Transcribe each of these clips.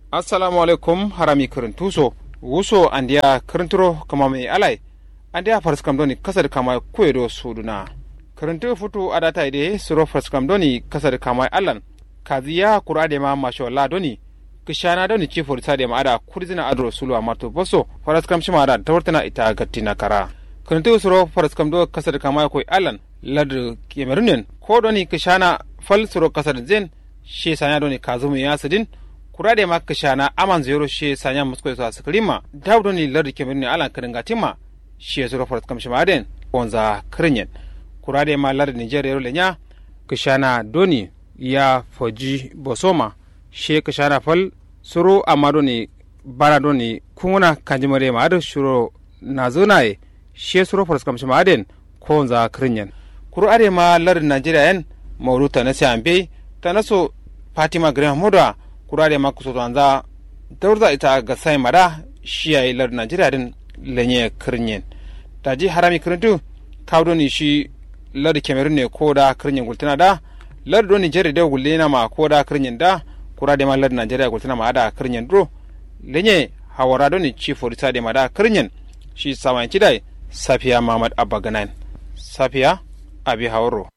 assalamu alaikum harami kirintuso wuso andiya kirinturo kama mai alai andiya farskam doni kasar kama kuedo suduna kirintu futu adata ide suro farskam doni kasar kama allan kaziya kurade ma mashallah doni kishana doni chifor sade ma ada kurzina adro sulu amarto boso farskam shima ada tawartana ita gattina kara kirintu suro farskam do kasar kama koi allan lad kemerunen ko doni kishana fal suro kasar zen she sanya doni kazumu yasidin kurade ma kishana aman zero she sanya musko so askrima dawdo ni lardi kemirni alan kiringatima she zero farat kam shimaden onza krinyen kurade ma lardi nigeria ro lenya kishana doni ya foji bosoma she kishana fal suru amado ni barado ni kunguna kanjimare ma ado shuro nazunae she suro farat kam shimaden ko onza krinyen kurade ma lardi nigeria en mawruta na sambe tanaso fatima graham moda kurare ma kuso anza dawrda ita ga sai mara shi yayi lar Najeriya din lenye kirnyen taji harami kirntu kawdo ni shi lar Cameroon ne ko da kirnyen gultuna da lar do Nigeria da gullena ma ko da kirnyen da kurade ma lar Najeriya gultuna ma da kirnyen dro lenye hawara do ni chief forisa de ma da kirnyen shi sawan kidai Safiya Muhammad Abba Ganan Safiya abi hawro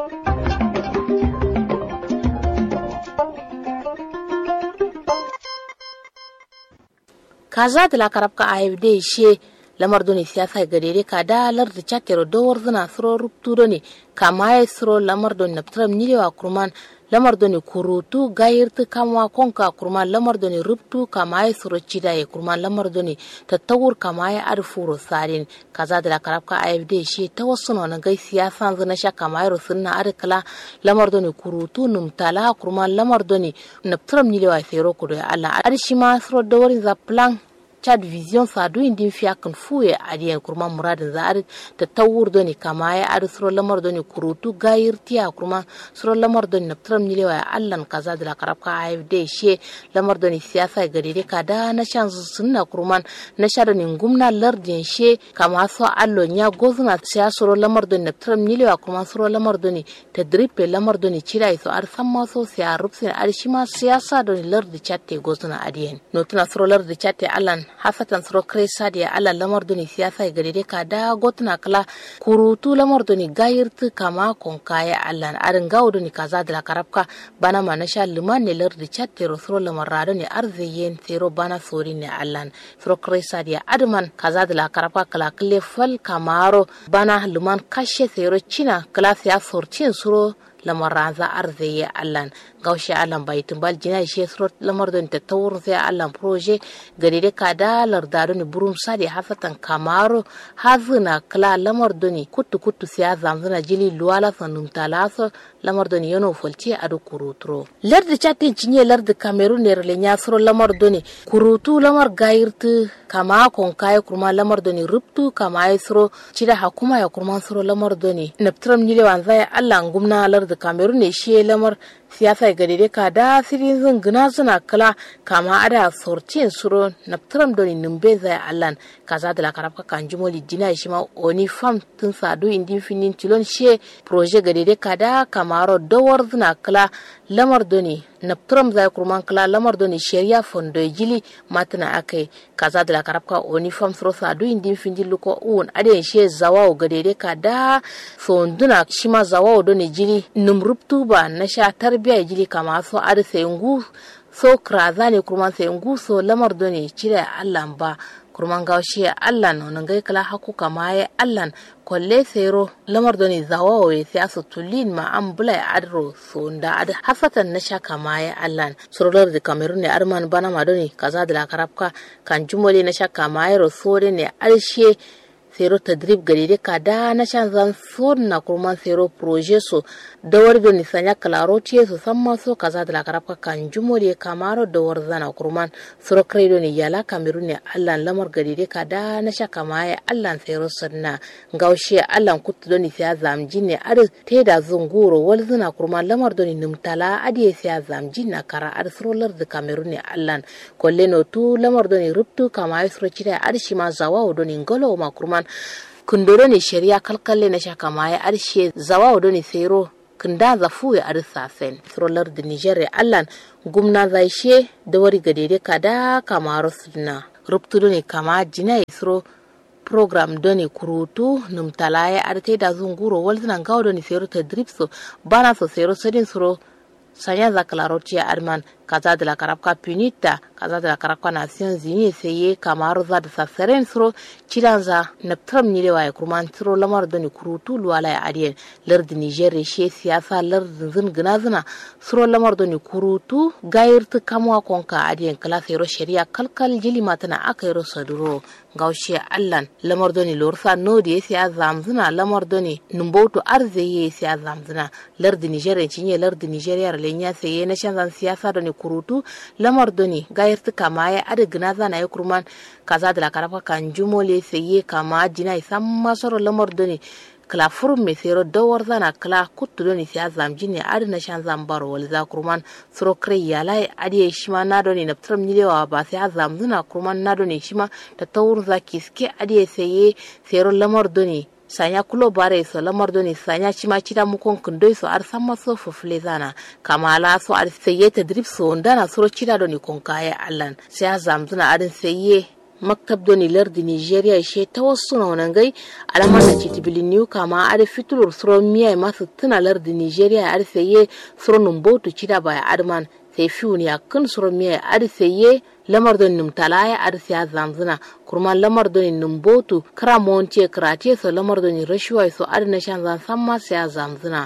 kaza da lakarabka AFD she lamar doni siyasa gadere ka da lar da chatero dowar zana suro rupturo ne kama ya suro lamar doni naptram nilewa kurman lamar doni kurutu gayirtu kamwa konka kurman lamar doni ruptu kama ya suro chida ya kurman lamar doni tattawur kama ya arfuro sarin kaza da lakarabka AFD she ta wasu na gai siyasa zana sha kama ya rusunna arkala lamar doni kurutu numtala kurman lamar doni naptram nilewa fero kudo ya Allah arshima suro dowar za plan Chad Vision sadu indin fiyakan fuye adiyan kurma muradin za'ar ta tawur doni kama ya adu suro lamar doni kurutu gayir tiya kurma suro lamar doni naptram nilewa ya allan kaza da lakarabka AFD she lamar doni siyasa gadire ka da na shan sunna kurman na sha doni ngumna lardin she kama so allo nya gozuna siya suro lamar doni naptram nilewa kurma suro lamar doni ta dripe lamar doni chira iso ar samma so siya rupsin ar shima siyasa doni lardi chatte gozuna adiyan notuna suro lardi chatte allan hafatan suro kresa da ala lamar doni siyasa gadire ka da gotuna kala kurutu lamar doni gayirtu kama konkaya allan arin gawo doni kaza da karabka bana ma na sha liman ne lardi chatte ro suro lamar rado ne arzeyen sero bana sori ne allan suro kresa da adman kaza da karabka kala kle fal kamaro bana liman kashe sero china kala siya sorcin suro lamar ranza arzeye allan gaushe allan baitin bal jina she suro lamar don ta tawur sai allan proje gadire ka da lardado ni burum sadi hafatan kamaro hazuna kala lamar doni kutu siya zamzuna jili luwala sanum talaso lamar doni yono folci adu kurutro lardi chatin cinye lardi Cameroon ne relenya suro lamar doni kurutu lamar gayirtu kama kon kai kurma lamar doni ruptu kama suro cida hakuma ya kurma suro lamar doni naptram nile wanzaya allan gumna lardi Cameroon ne she lamar siyasa gadire ka da sirin zunguna suna kala kama ada sortin suro naptram doni numbe zai allan kaza da lakarabka kanjumoli dina shi ma oni fam tun sadu indin finin tilon she proje gadire ka da kamaro dawar zuna kala lamar doni naptram zai kurman kala lamar doni sheria fondo jili matana akai kaza da lakarabka oni fam suro sadu indin finin luko un ade she zawawo gadire ka da sonduna shi ma zawawo doni jili numruptu ba na sha biya jili kama so ar sengu so kraza ne kurman sengu so lamar doni cire allan ba kurman gaushe allan non ngai kala haku kama ya allan kolle sero lamar doni zawawo ya siyasu tulin ma an bula adro so nda ad hafatan na sha kama ya allan surular da Cameroon ne arman bana ma doni kaza da karabka kan jumole na sha kama ya so ne arshe sero tadrib gadire ka da na shan zan so na kurman sero proje so dawar da nisanya kalaro ce so samma so kaza da lakarabka kan jumole kamaro dawar zana kurman suro kredo ne yala Cameroon ne allan lamar gadire ka da na sha kama ya allan sero sunna gaushe allan kutu doni siya zamji ne ar te da zunguro wal zana kurman lamar doni numtala adiye siya zamji na kara ar surolar da Cameroon ne allan kolle no tu lamar doni ruptu kama ya suro cire ar shi ma zawawo doni ngolo ma kurman kundoro ne shari'a kalkalle na shaka ma ya arshe zawawo doni sero kinda za fuye arsa sen trolar da Nigeria allan gumna zaishe da wari gadede kada kamaru suna ruptudo ne kama jina isro program doni kurutu numtalaye arte da zunguro walzina gawdo ni sero tadripso bana so sero sedin suro sanya za klarotia arman kaza de la karabka punita kaza de la karabka Nations Unies seye kamaru za da saseren suro chidanza naptram nilewa ya kurman suro lamar doni kurutu luwala ya adien lardi Niger she siyasa lardi zin gnazina suro lamar doni kurutu gairtu kamwa konka adien kala sero sharia kalkal jili matana akairo saduro gaushe allan lamar doni lorsa nodi siya zamzina lamar doni numboto arzeye siya zamzina lardi Niger cinye lardi Nigeria lenya seye na shanzan siyasa doni kurutu lamar doni gayartu kama ya ada gnaza na kurman kaza da la karaka kan jumole seye kama jina isam masoro lamar doni kala furum me sero dawar zana kala kuttu doni siya zamjine ada na shan zambaro wal za kurman soro kre yala adi shima na doni na tram nilewa ba siya zamzuna kurman na doni shima ta tawur za kiske adi seye sero lamar doni sanya kulo bare so lamar doni sanya chima chida mukon kundoi so ar samma so fufle zana kamala so ar seye ta drip so ndana soro chida doni konkaya allan siya zamzuna ar seye maktab doni lardi Nigeria she tawassuna wanangai alamar na citibili new kama ar fitulur soro miya masu tuna lardi Nigeria ar seye soro numbotu chida baya arman sai fiuni akan soro miya ar seye lamar don numtalaya ar siya zamzuna kurman lamar don numbotu kara monte krate so lamar don rashuwa so ar na shan zan samma siya zamzuna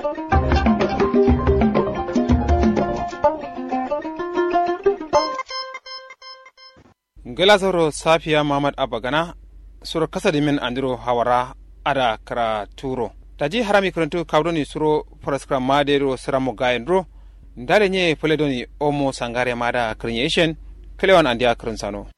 gela zoro safiya Muhammad Abagana suro kasa dimin andiro hawara ada kara turo taji harami karantu kawdoni suro paraskram madero siramo gaendro ndare nye poledoni omo sangare mada creation kelewan andia kronsano